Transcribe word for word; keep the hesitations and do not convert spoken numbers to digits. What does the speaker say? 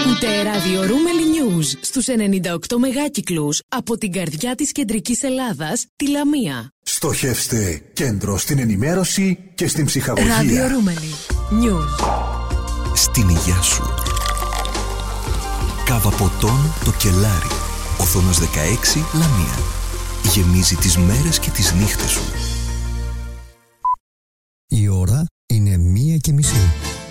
Ακούτε ραδιορούμελη News στους ενενήντα οκτώ μεγάκυκλους από την καρδιά της κεντρικής Ελλάδας, τη Λαμία. Στοχεύστε κέντρο στην ενημέρωση και στην ψυχαγωγία. Ραδιορούμελη News. Στην υγειά σου. Κάβα ποτών το Κελάρι. Οθόνος δεκαέξι, Λαμία. Γεμίζει τις μέρες και τις νύχτες σου.